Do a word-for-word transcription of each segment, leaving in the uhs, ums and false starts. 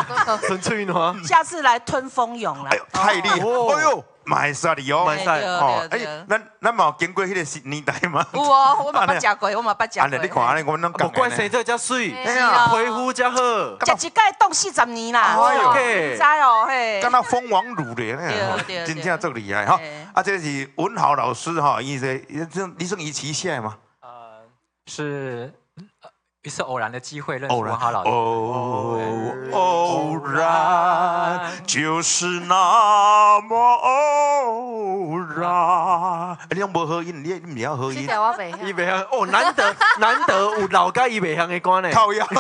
纯粹吗？ 下次来吞蜂蛹啦。 哎呦，太厉害！哎呦，买杀你哦， 买晒哦，哎，咱咱嘛有经过迄个年代嘛。 有哦，我嘛捌食过，我嘛捌食过。 安尼你看，安尼我们拢无怪生这遮水， 哎呀， 皮肤遮好， 食一盖冻四十年啦。 哎呦， 你知哦，嘿。 敢若蜂王乳咧， 对对， 真正足厉害哈！啊，这是文豪老师哈，伊是李胜仪旗下嘛？ 呃，是一次偶然的机会认识文豪老师。 哦，偶然就是那么偶然。你拢无合音，你你唔要合音。 这条我袂晓。 伊袂晓哦，难得难得有老甲伊袂晓的歌呢。 靠腰。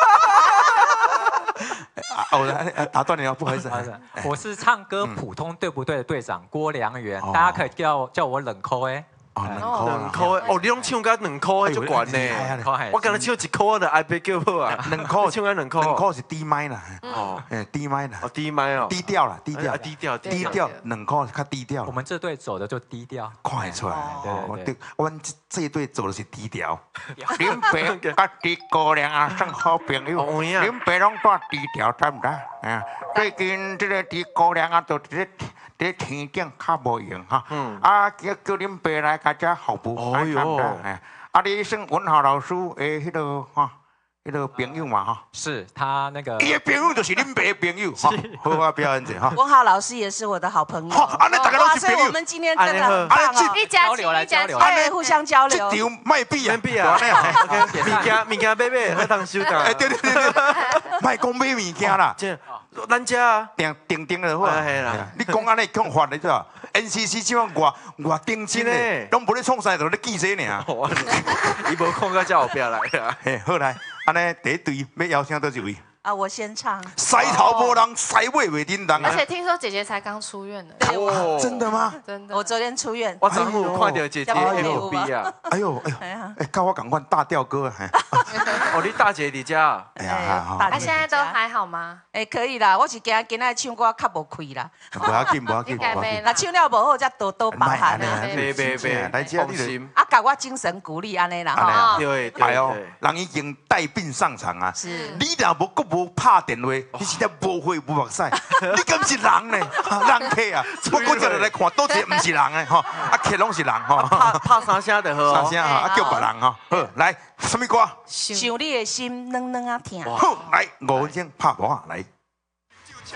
偶然打断你了，不好意思。 我是唱歌普通对不对的队长郭良源，大家可以叫叫我冷抠哎。 哦， 两箍的哦，你拢唱甲两箍的足悬呢。我刚才唱一箍我就爱被叫好啊。 两箍唱甲两箍， 两箍是低麦啦。 哦， 哎，低麦啦。 哦，低麦哦， 低调啦，低调， 低调， 低调，两箍较低调。 我们这队走的就低调， 看得出来。 对对， 我们这一队走的是低调。林北甲啲姑娘啊，算好朋友。林北拢带低调，知唔知？啊，最近这个啲姑娘啊，都伫伫天顶较无用哈。嗯。啊，叫叫林北来甲遮服务。哦哟。哎，啊，你算文豪老师诶，迄个哈。迄个朋友嘛哈， 是他那个， 伊的朋友就是恁爸的朋友哈，好好表演者哈。 文豪老师也是我的好朋友， 好，安尼大家都是朋友。 所以我们今天真的很棒哦， 一家交流来交流， 哎，互相交流。 这场卖币啊， 卖币啊 ，OK， 物件物件买买，好当收单。 哎，对对对对，卖讲买物件啦， 咱遮啊， 定定定就好啊。 系啦， 你讲安尼讲法你知道 ？N C C 即款外外定金的，拢无咧创啥，就咧记这尔。 伊无看到遮后壁来啊。 嘿，好来，安尼第一队要邀请倒一位。 啊，我先唱。 西头无人，西尾袂叮当。 而且听说姐姐才刚出院呢。 哦，真的吗？ 真的。 我昨天出院。 我昨天有看到姐姐 F B 啊。 哎呦哎呦，哎，跟我赶快大调歌啊！ 哦，你大姐伫遮？ 哎呀，好。 她现在都还好吗？ 哎，可以啦，我是今今仔唱歌较无开啦。 不要紧，不要紧，不要紧。 那唱了无好，才多多包涵啊。 别别别， 来这里。 啊，给我精神鼓励安尼啦哈。 对对。哎呦，人已经带病上场啊。 是。 你若无搁无拍电话。你是只无血无目屎，你敢是人呢？人客啊！我搁一来看，都是唔是人的吼，啊客拢是人吼。 拍拍三声就好， 三声哈，啊叫别人吼。好，来，什么歌？ 想你的心，软软啊疼。 好，来五分钟拍无啊，来。